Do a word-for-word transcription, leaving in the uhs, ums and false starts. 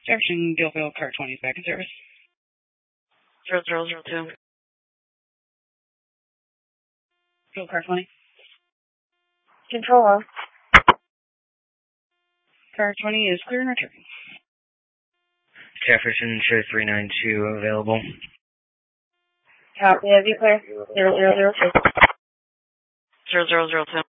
Jefferson Gilfield, car twenty is back in service. Zero zero zero two. Field car twenty. Control. Car twenty is clear and returning. Jefferson, show three nine two available. Copy, have you clear? Zero zero zero two. Zero zero zero two.